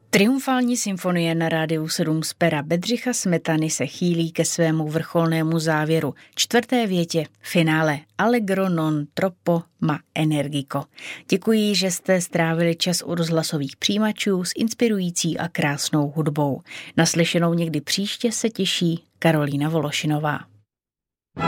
Triumfální symfonie na Rádiu 7 z pera Bedřicha Smetany se chýlí ke svému vrcholnému závěru. 4. větě, finále Allegro non troppo ma energico. Děkuji, že jste strávili čas u rozhlasových přijímačů s inspirující a krásnou hudbou. Naslyšenou někdy příště se těší Karolína Vološinová.